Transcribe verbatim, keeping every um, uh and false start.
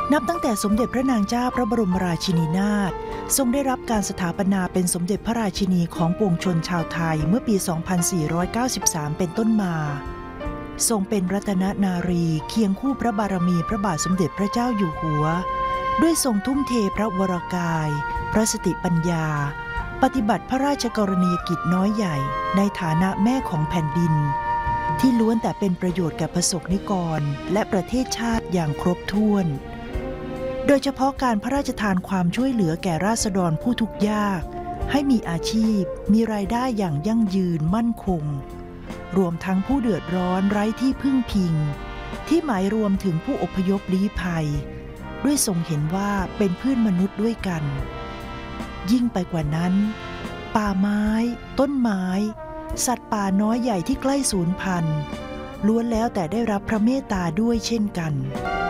นับตั้งแต่สมเด็จพระนางเจ้าพระบรมราชินีนาถทรงได้รับการสถาปนาเป็นสมเด็จพระราชินีของปวงชนชาวไทยเมื่อปี สองพันสี่ร้อยเก้าสิบสาม เป็นต้นมาทรงเป็นรัตนนารีเคียงคู่พระบารมีพระบาทสมเด็จพระเจ้าอยู่หัวด้วยทรงทุ่มเทพระวรกายพระสติปัญญาปฏิบัติพระราชกรณียกิจน้อยใหญ่ในฐานะแม่ของแผ่นดินที่ล้วนแต่เป็นประโยชน์แก่ประสบนิกรและประเทศชาติอย่างครบถ้วนโดยเฉพาะการพระราชทานความช่วยเหลือแก่ราษฎรผู้ทุกข์ยากให้มีอาชีพมีรายได้อย่างยั่งยืนมั่นคงรวมทั้งผู้เดือดร้อนไร้ที่พึ่งพิงที่หมายรวมถึงผู้อพยพลี้ภัยด้วยทรงเห็นว่าเป็นเพื่อนมนุษย์ด้วยกันยิ่งไปกว่านั้นป่าไม้ต้นไม้สัตว์ป่าน้อยใหญ่ที่ใกล้สูญพันธุ์ล้วนแล้วแต่ได้รับพระเมตตาด้วยเช่นกัน